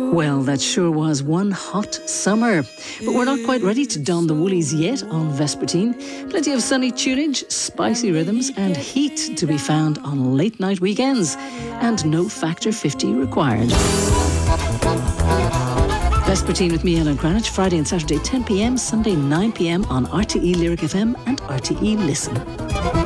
Well, that sure was one hot summer. But we're not quite ready to don the woolies yet on Vespertine. Plenty of sunny tunage, spicy rhythms and heat to be found on late night weekends. And no factor 50 required. Vespertine with me, Ellen Cranich, Friday and Saturday 10 p.m, Sunday 9 p.m on RTE Lyric FM and RTE Listen.